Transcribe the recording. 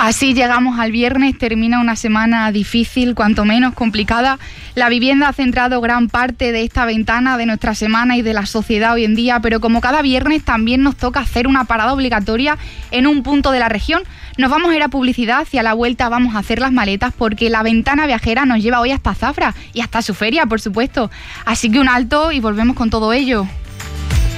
Así llegamos al viernes, termina una semana difícil, cuanto menos complicada. La vivienda ha centrado gran parte de esta ventana de nuestra semana y de la sociedad hoy en día, pero como cada viernes también nos toca hacer una parada obligatoria en un punto de la región. Nos vamos a ir a publicidad y a la vuelta vamos a hacer las maletas porque la ventana viajera nos lleva hoy hasta Zafra y hasta su feria, por supuesto. Así que un alto y volvemos con todo ello.